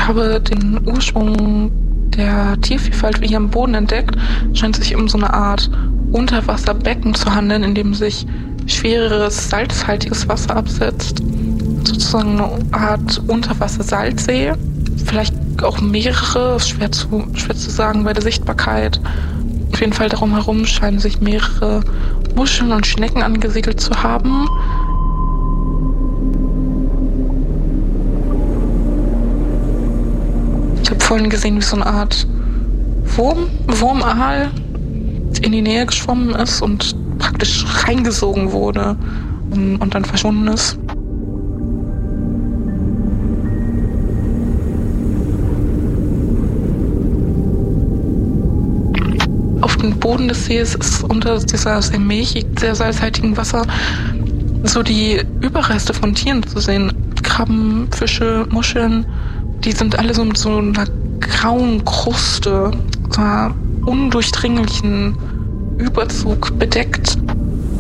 Ich habe den Ursprung der Tiervielfalt hier am Boden entdeckt. Es scheint sich um so eine Art Unterwasserbecken zu handeln, in dem sich schwereres, salzhaltiges Wasser absetzt. Sozusagen eine Art Unterwasser-Salzsee. Vielleicht auch mehrere, ist schwer zu sagen bei der Sichtbarkeit. Auf jeden Fall darum herum scheinen sich mehrere Muscheln und Schnecken angesiedelt zu haben. Ich habe vorhin gesehen, wie so eine Art Wurmaal in die Nähe geschwommen ist und praktisch reingesogen wurde und dann verschwunden ist. Auf dem Boden des Sees ist unter dieser sehr milchig, sehr salzhaltigen Wasser so die Überreste von Tieren zu sehen. Krabben, Fische, Muscheln, die sind alle so mit so einer grauen Kruste, so einer undurchdringlichen Überzug bedeckt.